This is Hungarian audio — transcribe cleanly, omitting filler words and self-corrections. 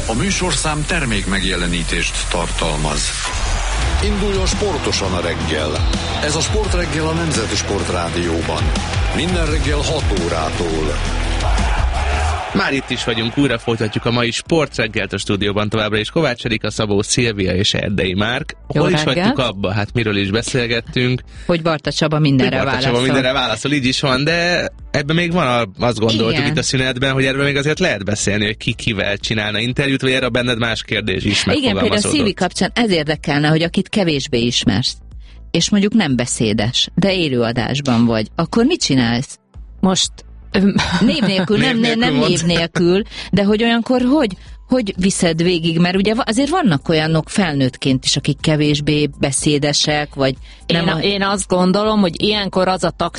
A műsorszám termék megjelenítést tartalmaz. Induljon sportosan a reggel. Ez a Sportreggel a Nemzeti Sportrádióban. Minden reggel 6 órától. Már itt is vagyunk, újra folytatjuk a mai Sportreggelt a stúdióban továbbra is. Kovács Erika, Szabó Szilvia és Erdei Márk. Hol is hagytuk abba? Hát miről is beszélgettünk? Hogy Barta Csaba mindenre válaszol. Így is van, de ebben még van, azt gondoltuk itt a szünetben, hogy erről még azért lehet beszélni, hogy ki kivel csinálna interjút, vagy erre benned más kérdés is megfogalmazódott. Igen, például a Szilvi kapcsán ez érdekelne, hogy akit kevésbé ismersz, és mondjuk nem beszédes, de élőadásban vagy, akkor mit csinálsz? Most név nélkül, nem név nélkül, de hogy olyankor hogy viszed végig, mert ugye azért vannak olyanok felnőttként is, akik kevésbé beszédesek, vagy nem én azt gondolom, hogy ilyenkor az a